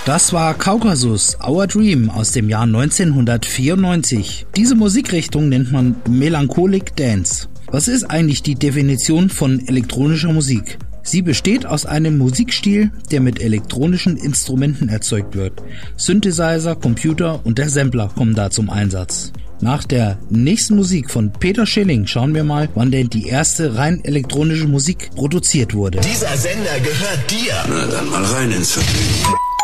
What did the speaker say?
Das war Kaukasus, Our Dream aus dem Jahr 1994. Diese Musikrichtung nennt man Melancholic Dance. Was ist eigentlich die Definition von elektronischer Musik? Sie besteht aus einem Musikstil, der mit elektronischen Instrumenten erzeugt wird. Synthesizer, Computer und der Sampler kommen da zum Einsatz. Nach der nächsten Musik von Peter Schilling schauen wir mal, wann denn die erste rein elektronische Musik produziert wurde. Dieser Sender gehört dir. Na dann mal rein ins Vergnügen.